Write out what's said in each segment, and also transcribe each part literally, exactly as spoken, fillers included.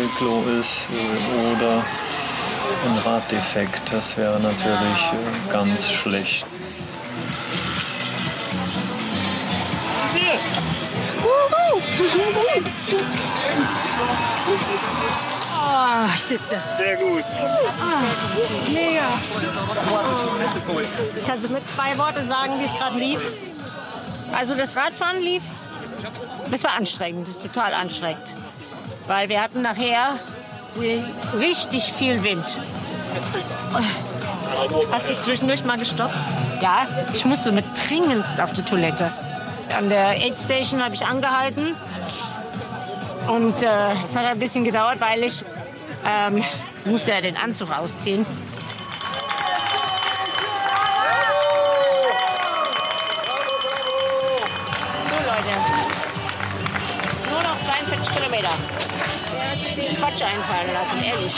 Pinkelklo ist äh, oder ein Raddefekt. Das wäre natürlich äh, ganz schlecht. Oh, ich sitze. Sehr gut. Ah, mega. Kannst du mit zwei Worten sagen, wie es gerade lief? Also das Radfahren lief, das war anstrengend, das ist total anstrengend. Weil wir hatten nachher richtig viel Wind. Hast du zwischendurch mal gestoppt? Ja, ich musste mit dringendst auf die Toilette. An der Aid Station habe ich angehalten. Und äh, es hat ein bisschen gedauert, weil ich ähm, musste ja den Anzug ausziehen. So, Leute. Nur noch zweiundvierzig Kilometer. Quatsch einfallen lassen, ehrlich.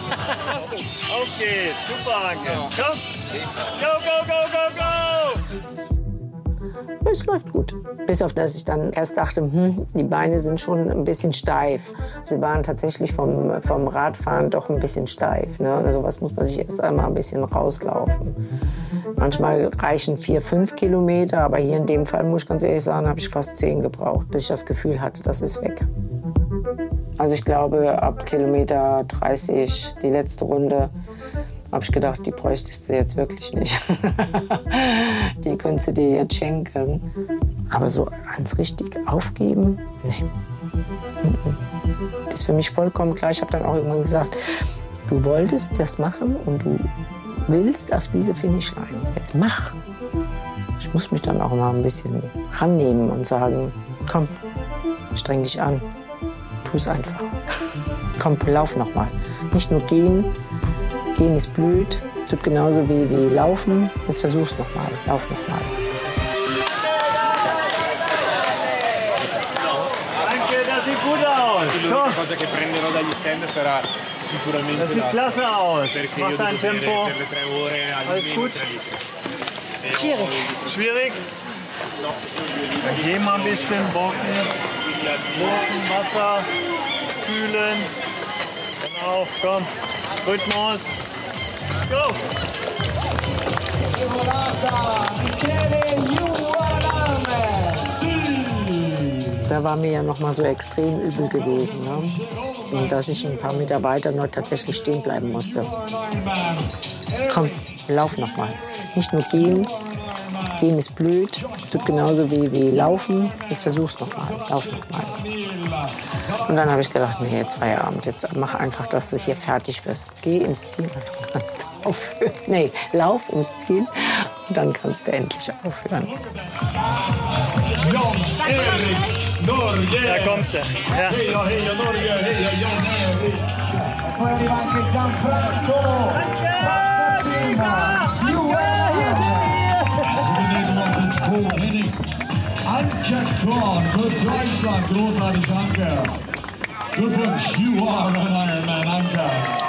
Okay, super, Anke. Komm. Go, go, go, go, go! Es läuft gut. Bis auf, dass ich dann erst dachte, hm, die Beine sind schon ein bisschen steif. Sie waren tatsächlich vom, vom Radfahren doch ein bisschen steif. Ne? Also was muss man sich erst einmal ein bisschen rauslaufen. Manchmal reichen vier, fünf Kilometer, aber hier in dem Fall, muss ich ganz ehrlich sagen, habe ich fast zehn gebraucht, bis ich das Gefühl hatte, das ist weg. Also ich glaube, ab Kilometer dreißig, die letzte Runde, habe ich gedacht, die bräuchtest du jetzt wirklich nicht. Die könntest du dir jetzt schenken. Aber so ans richtig aufgeben, nee. Ist für mich vollkommen klar. Ich habe dann auch irgendwann gesagt, du wolltest das machen und du willst auf diese Finishline. Jetzt mach. Ich muss mich dann auch mal ein bisschen rannehmen und sagen, komm, streng dich an. Tu's einfach. Komm, lauf noch mal. Nicht nur gehen. Gehen ist blöd, tut genauso wie, wie laufen. Jetzt versuch's noch mal, lauf noch mal. Danke, das sieht gut aus. Komm. Das sieht klasse aus. Mach dein Tempo. Alles gut? Schwierig. Schwierig? Dann geh mal ein bisschen bocken. Bocken, Wasser, kühlen. Genau, komm. Rhythmus. Go! Da war mir ja noch mal so extrem übel gewesen, ne? Und dass ich ein paar Meter weiter noch tatsächlich stehen bleiben musste. Komm, lauf noch mal. Nicht nur gehen. Gehen ist blöd, tut genauso wie, wie laufen. Jetzt versuch's noch mal, lauf noch mal. Und dann habe ich gedacht, nee, jetzt Feierabend, jetzt mach einfach, dass du hier fertig wirst. Geh ins Ziel und dann kannst du aufhören. Nee, lauf ins Ziel und dann kannst du endlich aufhören. Da kommt sie. Ja. Anke Korn für Deutschland, großartig, danke. Glückwunsch, you are an Ironman, Anke.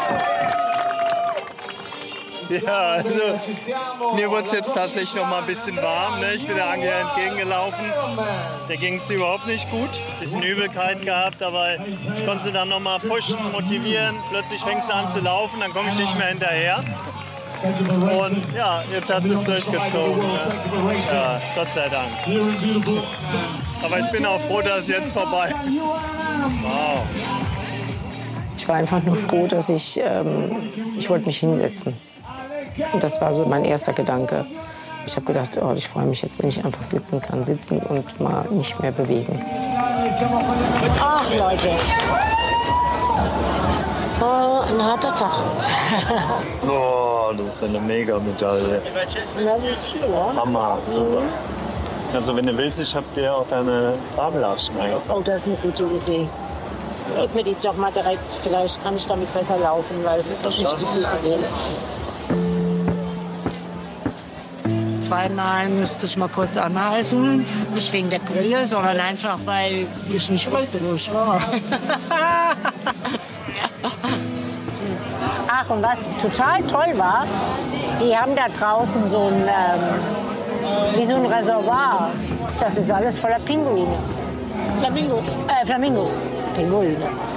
Ja, also mir wurde es jetzt tatsächlich noch mal ein bisschen warm. Ne? Ich bin der Anke entgegengelaufen. Der ging es überhaupt nicht gut. Ein bisschen Übelkeit gehabt, aber ich konnte sie dann noch mal pushen, motivieren. Plötzlich fängt sie an zu laufen, dann komme ich nicht mehr hinterher. Und ja, jetzt hat sie es durchgezogen. Ne? Ja, Gott sei Dank. Aber ich bin auch froh, dass es jetzt vorbei ist. Wow. Ich war einfach nur froh, dass ich, ähm, ich wollte mich hinsetzen. Und das war so mein erster Gedanke. Ich habe gedacht, oh, ich freue mich jetzt, wenn ich einfach sitzen kann, sitzen und mal nicht mehr bewegen. Ach, Leute. Es war ein harter Tag. Oh, das ist eine Mega-Medaille. Hammer, super. Also wenn du willst, ich hab dir auch deine Babellatschen eingepackt. Oh, das ist eine gute Idee. Gib mir die doch mal direkt, vielleicht kann ich damit besser laufen, weil doch nicht die Füße gehen. Zweimal müsste ich mal kurz anhalten. Nicht wegen der Grille, sondern einfach, weil ich nicht wollte, wo ich war. Ach, und was total toll war, die haben da draußen so ein, ähm, wie so ein Reservoir. Das ist alles voller Pinguine. Flamingos. Äh, Flamingos. Pinguine.